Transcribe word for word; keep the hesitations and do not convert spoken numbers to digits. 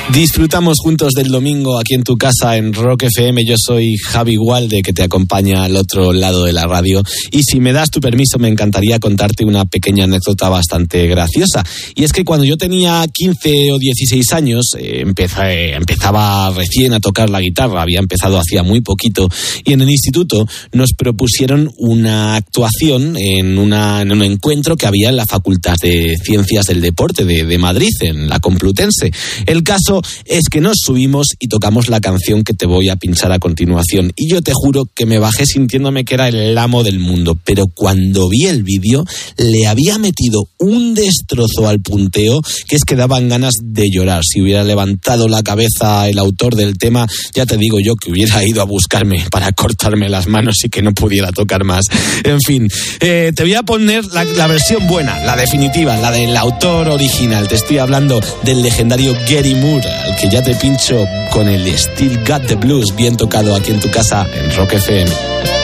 Disfrutamos juntos del domingo aquí en tu casa en Rock F M. Yo soy Javi Gualde, que te acompaña al otro lado de la radio. Y si me das tu permiso, me encantaría contarte una pequeña anécdota bastante graciosa. Y es que cuando yo tenía quince o dieciséis años, eh, empecé, eh, empezaba recién a tocar la guitarra. Había empezado hacía muy poquito. Y en el instituto nos propusieron una actuación en, una, en un encuentro que había en la Facultad de Ciencias del Deporte de, de Madrid, en la Complutense. El caso es que nos subimos y tocamos la canción que te voy a pinchar a continuación. Y yo te juro que me bajé sintiéndome que era el amo del mundo. Pero cuando vi el vídeo, le había metido un destrozo al punteo que es que daban ganas de llorar. Si hubiera levantado la cabeza el autor del tema, ya te digo yo que hubiera ido a buscarme para cortarme las manos y que no pudiera tocar más. En fin, eh, te voy a poner la, la versión buena, la definitiva, la del autor original. Te estoy hablando del legendario Gary Moore, al que ya te pincho con el Still Got the Blues, bien tocado aquí en tu casa en Rock F M.